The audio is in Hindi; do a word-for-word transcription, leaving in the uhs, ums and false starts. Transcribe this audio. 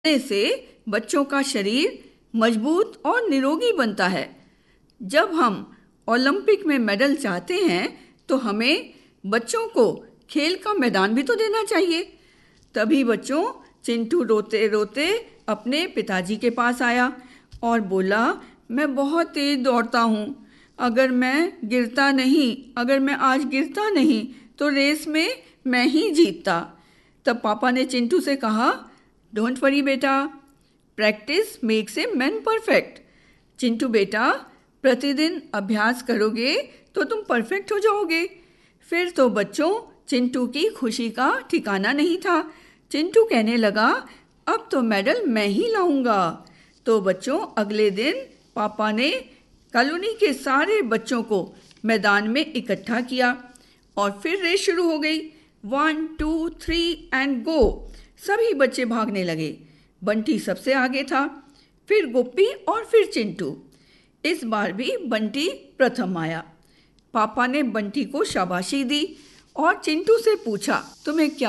करने से बच्चों का शरीर मजबूत और निरोगी बनता है। जब हम ओलंपिक में मेडल चाहते हैं तो हमें बच्चों को खेल का मैदान भी तो देना चाहिए। तभी बच्चों चिंटू रोते रोते अपने पिताजी के पास आया और बोला, मैं बहुत तेज दौड़ता हूँ, अगर मैं गिरता नहीं अगर मैं आज गिरता नहीं तो रेस में मैं ही जीतता। तब पापा ने चिंटू से कहा, डोंट वरी बेटा, practice makes a man perfect. Chintu बेटा, प्रतिदिन अभ्यास करोगे तो तुम परफेक्ट हो जाओगे। फिर तो बच्चों चिंटू की खुशी का ठिकाना नहीं था। चिंटू कहने लगा, अब तो मेडल मैं ही लाऊंगा। तो बच्चों अगले दिन पापा ने कॉलोनी के सारे बच्चों को मैदान में इकट्ठा किया और फिर रेस शुरू हो गई। One two three and go. सभी बच्चे भागने लगे। बंटी सबसे आगे था, फिर गुप्पी और फिर चिंटू। इस बार भी बंटी प्रथम आया। पापा ने बंटी को शाबाशी दी और चिंटू से पूछा, तुम्हें क्या